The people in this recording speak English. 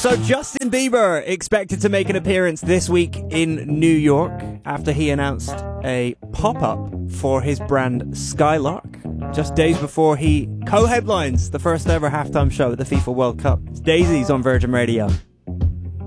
So Justin Bieber expected to make an appearance this week in New York after he announced a pop-up for his brand Skylark, just days before he co-headlines the first ever halftime show at the FIFA World Cup. It's Daisies on Virgin Radio.